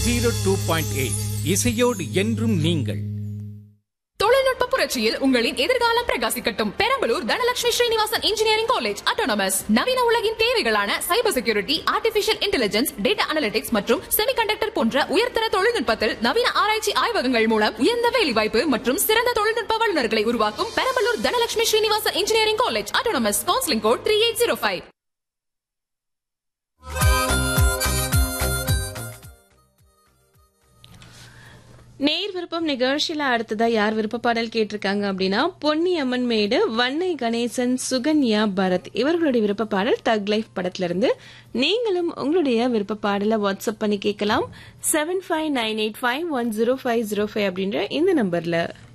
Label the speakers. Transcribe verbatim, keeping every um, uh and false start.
Speaker 1: Zero two point eight இசையோடு என்றும் நீங்கள்.
Speaker 2: தொழில்நுட்ப புரட்சியில் உங்களின் எதிர்காலம் பிரகாசிக்கட்டும். Perambalur Dhanalakshmi Srinivasan engineering college autonomous நவீன உலகின் தேவைகளான cyber security, artificial intelligence, data analytics மற்றும் செமிகண்டக்டர் போன்ற உயர்தர தொழில்நுட்பத்தில் நவீன ஆராய்ச்சி ஆய்வகங்கள் மூலம் உயர்ந்த வேலைவாய்ப்பு மற்றும் சிறந்த தொழில்நுட்ப வல்லுநர்களை உருவாக்கும் Perambalur Dhanalakshmi Srinivasan engineering college autonomous. Counselling code three eight zero five.
Speaker 3: நேர் விருப்பம் நிகழ்ச்சியில அடுத்ததா யார் விருப்ப பாடல் கேட்டிருக்காங்க அப்படின்னா பொன்னியம்மன் மேடு, வன்னை கணேசன், சுகன்யா, பரத் இவர்களுடைய விருப்ப பாடல் தக் லைஃப் படத்துல இருந்து. நீங்களும் உங்களுடைய விருப்ப பாடலை வாட்ஸ்அப் பண்ணி கேட்கலாம். Seven five nine eight five one zero five zero five அப்படின்ற இந்த நம்பர்ல.